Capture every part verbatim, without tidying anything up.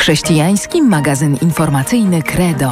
Chrześcijański magazyn informacyjny Credo.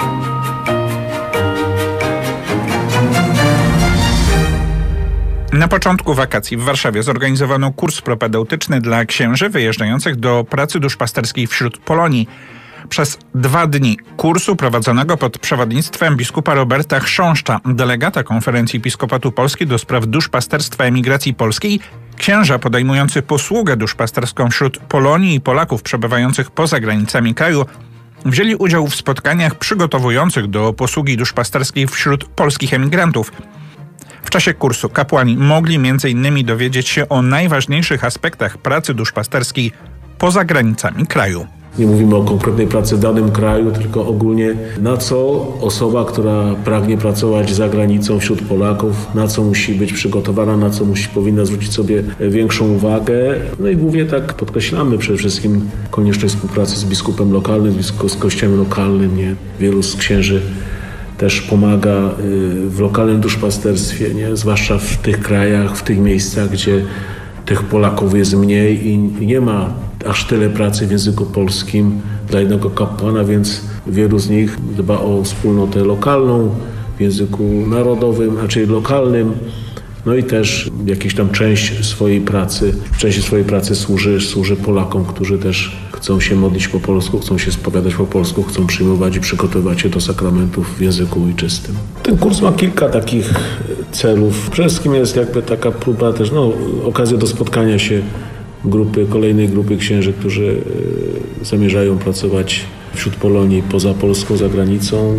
Na początku wakacji w Warszawie zorganizowano kurs propedeutyczny dla księży wyjeżdżających do pracy duszpasterskiej wśród Polonii. Przez dwa dni kursu prowadzonego pod przewodnictwem biskupa Roberta Chrząszcza, delegata Konferencji Episkopatu Polski do spraw duszpasterstwa emigracji polskiej, księża podejmujący posługę duszpasterską wśród Polonii i Polaków przebywających poza granicami kraju wzięli udział w spotkaniach przygotowujących do posługi duszpasterskiej wśród polskich emigrantów. W czasie kursu kapłani mogli między innymi dowiedzieć się o najważniejszych aspektach pracy duszpasterskiej poza granicami kraju. Nie mówimy o konkretnej pracy w danym kraju, tylko ogólnie na co osoba, która pragnie pracować za granicą wśród Polaków, na co musi być przygotowana, na co musi, powinna zwrócić sobie większą uwagę. No i głównie tak podkreślamy przede wszystkim konieczność współpracy z biskupem lokalnym, z kościołem lokalnym. Nie? Wielu z księży też pomaga w lokalnym duszpasterstwie, nie? Zwłaszcza w tych krajach, w tych miejscach, gdzie tych Polaków jest mniej i nie ma aż tyle pracy w języku polskim dla jednego kapłana, więc wielu z nich dba o wspólnotę lokalną w języku narodowym, raczej lokalnym. No i też jakąś tam część swojej pracy, w części swojej pracy służy, służy Polakom, którzy też chcą się modlić po polsku, chcą się spowiadać po polsku, chcą przyjmować i przygotowywać się do sakramentów w języku ojczystym. Ten kurs ma kilka takich celów. Przede wszystkim jest jakby taka próba też, no, okazja do spotkania się grupy, kolejnej grupy księży, którzy zamierzają pracować wśród Polonii, poza Polską, za granicą.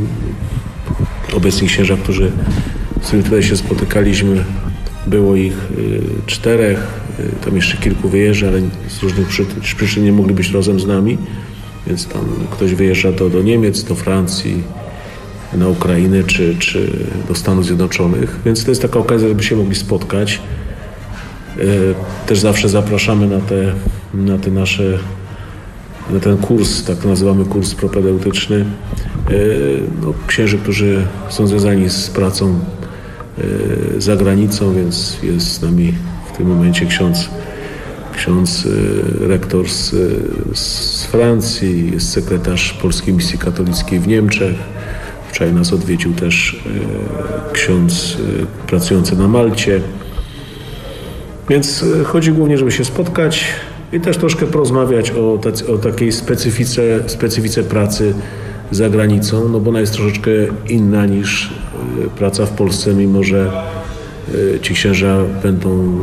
Obecni księża, którzy, z którymi tutaj się spotykaliśmy, było ich czterech, tam jeszcze kilku wyjeżdża, ale z różnych przyczyn nie mogli być razem z nami, więc tam ktoś wyjeżdża do, do Niemiec, do Francji, na Ukrainę czy, czy do Stanów Zjednoczonych, więc to jest taka okazja, żeby się mogli spotkać. Też zawsze zapraszamy na te, na te nasze, na ten kurs, tak nazywamy kurs propedeutyczny, no, księży, którzy są związani z pracą za granicą, więc jest z nami w tym momencie ksiądz, ksiądz rektor z, z Francji, jest sekretarz Polskiej Misji Katolickiej w Niemczech. Wczoraj nas odwiedził też ksiądz pracujący na Malcie. Więc chodzi głównie, żeby się spotkać i też troszkę porozmawiać o, tacy, o takiej specyfice, specyfice pracy za granicą, no bo ona jest troszeczkę inna niż praca w Polsce, mimo że ci księża będą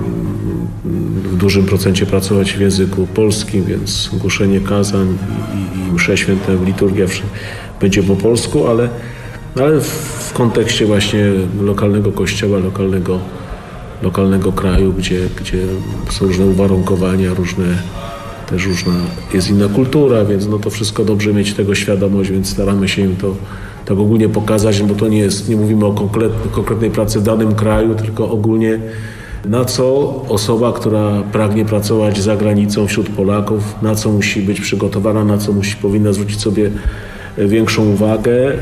w dużym procencie pracować w języku polskim, więc głoszenie kazań i, i msze święte, liturgia będzie po polsku, ale, ale w kontekście właśnie lokalnego kościoła, lokalnego lokalnego kraju, gdzie, gdzie są różne uwarunkowania, różne, też różna, jest inna kultura, więc no to wszystko dobrze mieć tego świadomość, więc staramy się im to tak ogólnie pokazać, bo to nie jest, nie mówimy o konkretnej, konkretnej pracy w danym kraju, tylko ogólnie na co osoba, która pragnie pracować za granicą wśród Polaków, na co musi być przygotowana, na co musi, powinna zwrócić sobie większą uwagę.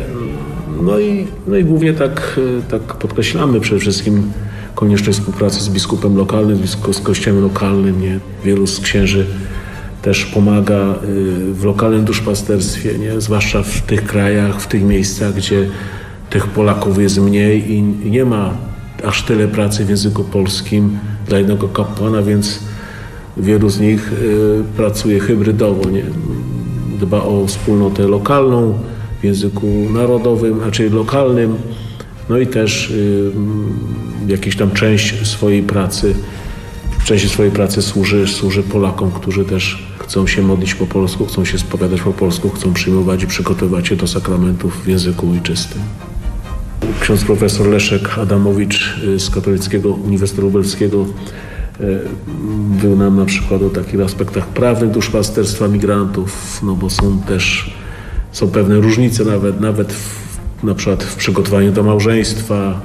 No i, no i głównie tak, tak podkreślamy przede wszystkim konieczność współpracy z biskupem lokalnym, z kościołem lokalnym. Nie? Wielu z księży też pomaga w lokalnym duszpasterstwie, nie? Zwłaszcza w tych krajach, w tych miejscach, gdzie tych Polaków jest mniej i nie ma aż tyle pracy w języku polskim dla jednego kapłana, więc wielu z nich pracuje hybrydowo. Nie? Dba o wspólnotę lokalną w języku narodowym, raczej lokalnym. No i też y, jakaś tam część swojej pracy, w części swojej pracy służy, służy Polakom, którzy też chcą się modlić po polsku, chcą się spowiadać po polsku, chcą przyjmować i przygotowywać się do sakramentów w języku ojczystym. Ksiądz profesor Leszek Adamowicz z Katolickiego Uniwersytetu Lubelskiego y, był nam na przykład o takich aspektach prawnych duszpasterstwa migrantów, no bo są też, są pewne różnice nawet, nawet w na przykład w przygotowaniu do małżeństwa,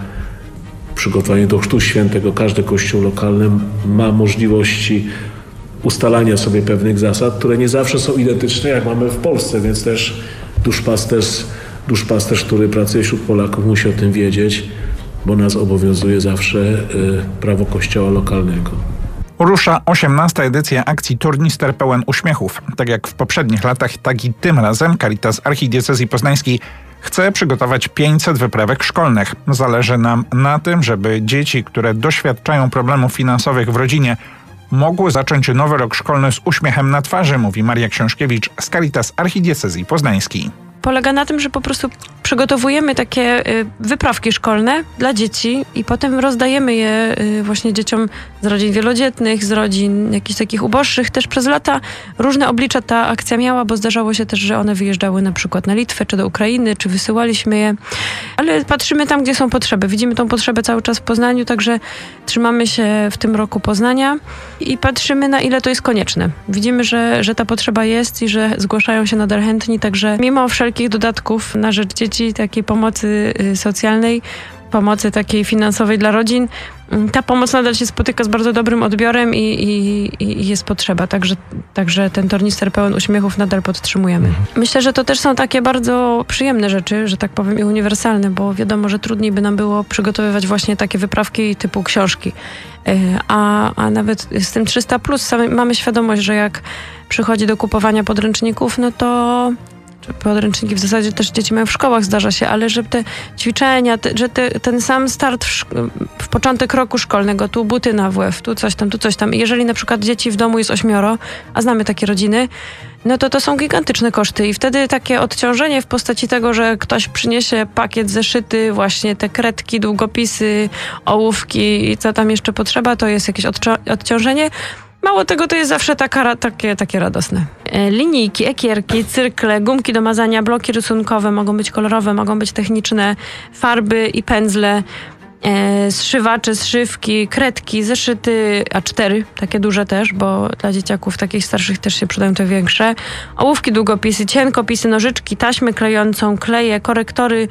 w przygotowaniu do chrztu świętego. Każdy kościół lokalny ma możliwości ustalania sobie pewnych zasad, które nie zawsze są identyczne, jak mamy w Polsce, więc też duszpasterz, duszpasterz, który pracuje wśród Polaków, musi o tym wiedzieć, bo nas obowiązuje zawsze prawo kościoła lokalnego. Rusza osiemnasta edycja akcji Turnister pełen uśmiechów. Tak jak w poprzednich latach, tak i tym razem Caritas Archidiecezji Poznańskiej chce przygotować pięćset wyprawek szkolnych. Zależy nam na tym, żeby dzieci, które doświadczają problemów finansowych w rodzinie, mogły zacząć nowy rok szkolny z uśmiechem na twarzy, mówi Maria Książkiewicz z Caritas Archidiecezji Poznańskiej. Polega na tym, że po prostu przygotowujemy takie y, wyprawki szkolne dla dzieci i potem rozdajemy je y, właśnie dzieciom z rodzin wielodzietnych, z rodzin jakichś takich uboższych. Też przez lata różne oblicza ta akcja miała, bo zdarzało się też, że one wyjeżdżały na przykład na Litwę, czy do Ukrainy, czy wysyłaliśmy je. Ale patrzymy tam, gdzie są potrzeby. Widzimy tą potrzebę cały czas w Poznaniu, także trzymamy się w tym roku Poznania i patrzymy, na ile to jest konieczne. Widzimy, że, że ta potrzeba jest i że zgłaszają się nadal chętni, także mimo wszelkich dodatków na rzecz dzieci, takiej pomocy socjalnej, pomocy takiej finansowej dla rodzin, ta pomoc nadal się spotyka z bardzo dobrym odbiorem i, i, i jest potrzeba. Także, także ten tornister pełen uśmiechów nadal podtrzymujemy. Myślę, że to też są takie bardzo przyjemne rzeczy, że tak powiem, i uniwersalne, bo wiadomo, że trudniej by nam było przygotowywać właśnie takie wyprawki typu książki. A, a nawet z tym trzysta plus sami mamy świadomość, że jak przychodzi do kupowania podręczników, no to podręczniki w zasadzie też dzieci mają w szkołach, zdarza się, ale że te ćwiczenia, te, że te, ten sam start w, szko- w początek roku szkolnego, tu buty na W F, tu coś tam, tu coś tam. I jeżeli na przykład dzieci w domu jest ośmioro, a znamy takie rodziny, no to to są gigantyczne koszty i wtedy takie odciążenie w postaci tego, że ktoś przyniesie pakiet zeszyty, właśnie te kredki, długopisy, ołówki i co tam jeszcze potrzeba, to jest jakieś odcio- odciążenie. Mało tego, to jest zawsze taka, takie, takie radosne. E, linijki, ekierki, cyrkle, gumki do mazania, bloki rysunkowe, mogą być kolorowe, mogą być techniczne, farby i pędzle, e, zszywacze, zszywki, kredki, zeszyty A cztery, takie duże też, bo dla dzieciaków takich starszych też się przydają te większe, ołówki, długopisy, cienkopisy, nożyczki, taśmę klejącą, kleje, korektory.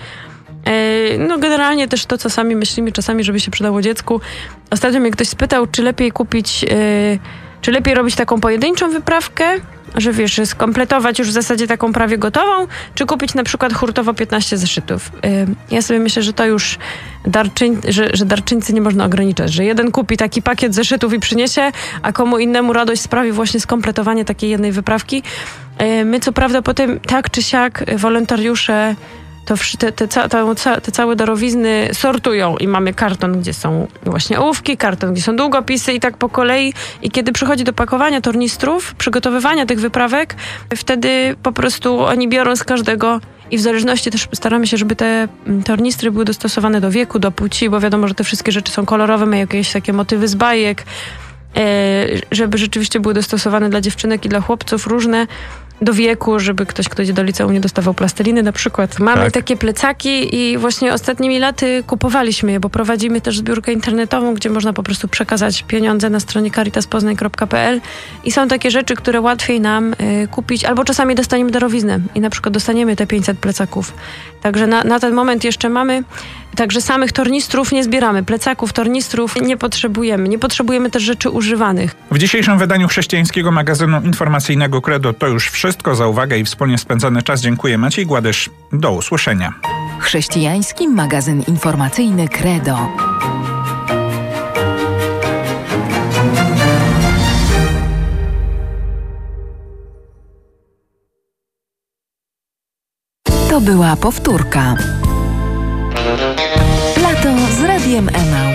No generalnie też to, co sami myślimy czasami, żeby się przydało dziecku. Ostatnio mnie ktoś spytał, czy lepiej kupić, yy, czy lepiej robić taką pojedynczą wyprawkę, że wiesz, skompletować już w zasadzie taką prawie gotową, czy kupić na przykład hurtowo piętnaście zeszytów. Yy, ja sobie myślę, że to już darczyń, że, że darczyńcy nie można ograniczać, że jeden kupi taki pakiet zeszytów i przyniesie, a komu innemu radość sprawi właśnie skompletowanie takiej jednej wyprawki. Yy, my co prawda potem tak czy siak wolontariusze to te, te, te, te całe darowizny sortują i mamy karton, gdzie są właśnie ołówki, karton, gdzie są długopisy i tak po kolei. I kiedy przychodzi do pakowania tornistrów, przygotowywania tych wyprawek, wtedy po prostu oni biorą z każdego i w zależności też staramy się, żeby te tornistry były dostosowane do wieku, do płci, bo wiadomo, że te wszystkie rzeczy są kolorowe, mają jakieś takie motywy z bajek, żeby rzeczywiście były dostosowane dla dziewczynek i dla chłopców różne. Do wieku, żeby ktoś, kto idzie do liceum, nie dostawał plasteliny na przykład. Mamy tak. takie plecaki i właśnie ostatnimi laty kupowaliśmy je, bo prowadzimy też zbiórkę internetową, gdzie można po prostu przekazać pieniądze na stronie caritas poznań kropka p l i są takie rzeczy, które łatwiej nam y, kupić, albo czasami dostaniemy darowiznę i na przykład dostaniemy te pięćset plecaków. Także na, na ten moment jeszcze mamy. Także samych tornistrów nie zbieramy, plecaków, tornistrów nie potrzebujemy. Nie potrzebujemy też rzeczy używanych. W dzisiejszym wydaniu chrześcijańskiego magazynu informacyjnego Credo to już wszystko. Za uwagę i wspólnie spędzony czas dziękuję. Maciej Gładysz. Do usłyszenia. Chrześcijański magazyn informacyjny Credo. To była powtórka. Lato z Radiem Emaus.